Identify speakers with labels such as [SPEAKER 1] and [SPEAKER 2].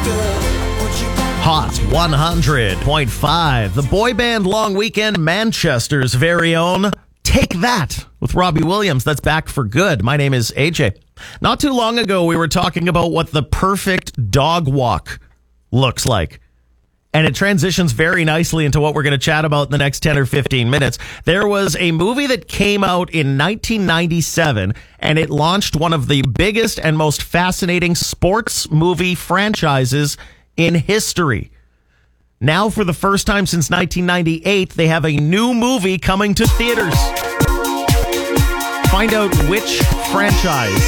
[SPEAKER 1] Hot 100.5. The boy band long weekend, Manchester's very own Take That with Robbie Williams. That's back for good. My name is AJ. Not too long ago, we were talking about what the perfect dog walk looks like. And it transitions very nicely into what we're going to chat about in the next 10 or 15 minutes. There was a movie that came out in 1997, and it launched one of the biggest and most fascinating sports movie franchises in history. Now, for the first time since 1998, they have a new movie coming to theaters. Find out which franchise